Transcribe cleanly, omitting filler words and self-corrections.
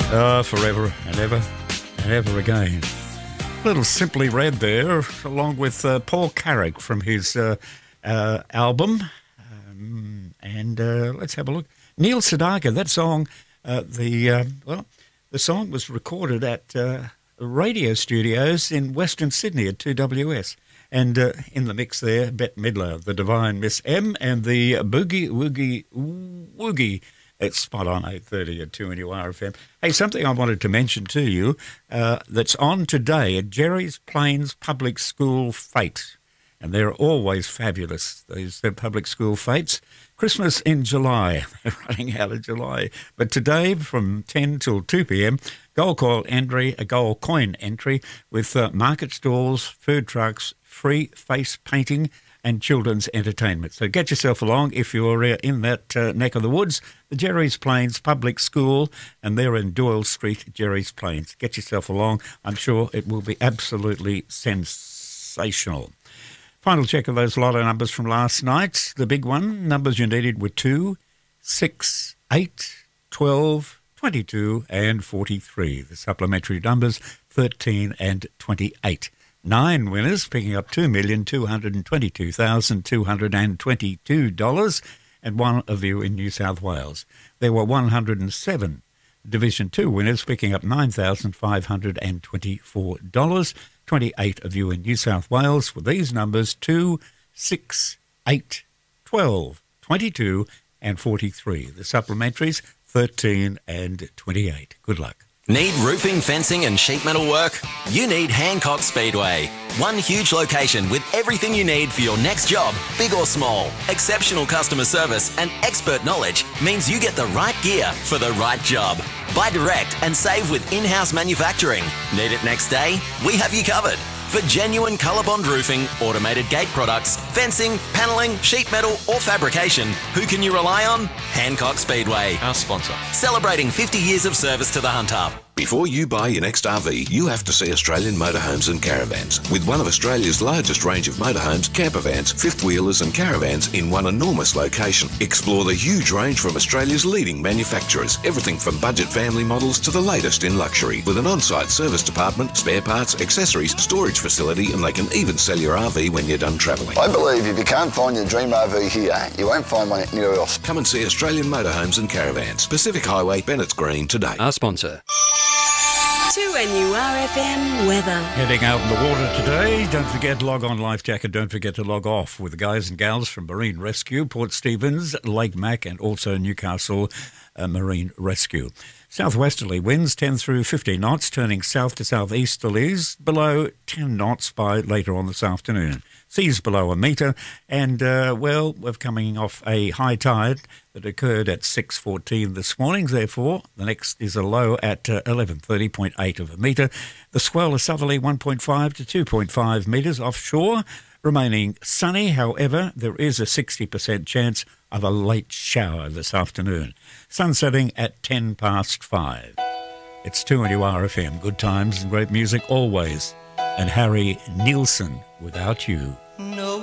Forever and ever and ever again. Little Simply Red there, along with Paul Carrick from his album. Let's have a look. Neil Sedaka, that song, the song was recorded at radio studios in Western Sydney at 2WS. And in the mix there, Bette Midler, the Divine Miss M, and the Boogie Woogie Woogie. It's spot on 8:30 at 2NURFM. Hey, something I wanted to mention to you that's on today at Jerry's Plains Public School Fete. And they're always fabulous, these public school fetes. Christmas in July. They're running out of July. But today from 10 till 2 p.m, gold coin entry with market stalls, food trucks, free face painting and children's entertainment. So get yourself along if you're in that neck of the woods, the Jerry's Plains Public School, and they're in Doyle Street, Jerry's Plains. Get yourself along. I'm sure it will be absolutely sensational. Final check of those lotto numbers from last night. The big one, numbers you needed were 2, 6, 8, 12, 22 and 43. The supplementary numbers, 13 and 28. 9 winners, picking up $2,222,222, and one of you in New South Wales. There were 107 Division 2 winners, picking up $9,524. 28 of you in New South Wales with these numbers, 2, 6, 8, 12, 22 and 43. The supplementaries, 13 and 28. Good luck. Need roofing, fencing and sheet metal work? You need Hancock Speedway. One huge location with everything you need for your next job, big or small. Exceptional customer service and expert knowledge means you get the right gear for the right job. Buy direct and save with in-house manufacturing. Need it next day? We have you covered. For genuine ColourBond roofing, automated gate products, fencing, panelling, sheet metal or fabrication, who can you rely on? Hancock Speedway, our sponsor. Celebrating 50 years of service to the Hunter. Before you buy your next RV, you have to see Australian Motorhomes and Caravans. With one of Australia's largest range of motorhomes, campervans, fifth-wheelers and caravans in one enormous location. Explore the huge range from Australia's leading manufacturers. Everything from budget family models to the latest in luxury. With an on-site service department, spare parts, accessories, storage facility, and they can even sell your RV when you're done travelling. I believe if you can't find your dream RV here, you won't find one anywhere else. Come and see Australian Motorhomes and Caravans. Pacific Highway, Bennett's Green today. Our sponsor. 2NURFM weather. Heading out in the water today. Don't forget, log on life jacket. Don't forget to log off with the guys and gals from Marine Rescue, Port Stephens, Lake Mac, and also Newcastle Marine Rescue. Southwesterly winds 10 through 15 knots, turning south to southeasterlies, below 10 knots by later on this afternoon. Seas below a metre, and, we're coming off a high tide that occurred at 6:14 this morning. Therefore, the next is a low at 11:30.8 of a metre. The swell is southerly 1.5 to 2.5 metres offshore, remaining sunny. However, there is a 60% chance of a late shower this afternoon. Sun setting at 5:10. It's 2NURFM. Good times and great music always. And Harry Nilsson, Without You. No